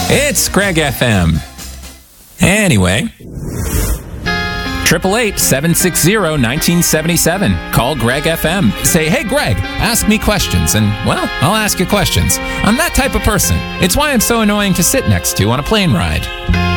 It's Greg FM. Anyway, 888-760-1977. Call Greg FM. Say, hey, Greg, ask me questions. And, well, I'll ask you questions. I'm that type of person. It's why I'm so annoying to sit next to on a plane ride.